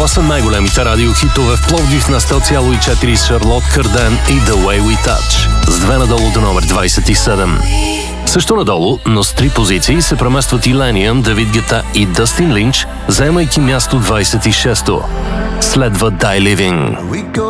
Това са най-големите радиохитове в Пловдив на 100,4 Шарлот Карден и The Way We Touch. С 2 надолу до номер 27. Също надолу, но с 3 позиции се преместват и Лениан, Давид Гета и Дъстин Линч, заемайки място 26-то. Следва Die Living.